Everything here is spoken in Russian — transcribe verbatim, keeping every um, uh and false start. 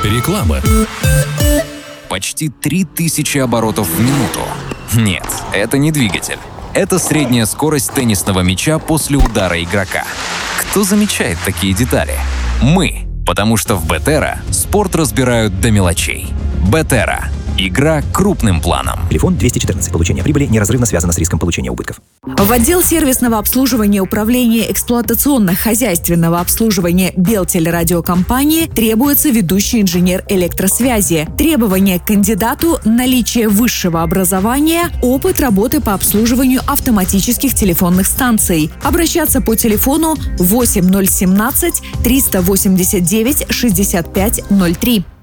Реклама. Почти три тысячи оборотов в минуту. Нет, это не двигатель. Это средняя скорость теннисного мяча после удара игрока. Кто замечает такие детали? Мы, потому что в Бетера спорт разбирают до мелочей. Бетера. Игра крупным планом. Телефон двести четырнадцать. Получение прибыли неразрывно связано с риском получения убытков. В отдел сервисного обслуживания управления эксплуатационно-хозяйственного обслуживания Белтелерадиокомпании требуется ведущий инженер электросвязи. Требования к кандидату – наличие высшего образования, опыт работы по обслуживанию автоматических телефонных станций. Обращаться по телефону восемь ноль семнадцать триста восемьдесят девять шестьдесят пять ноль три.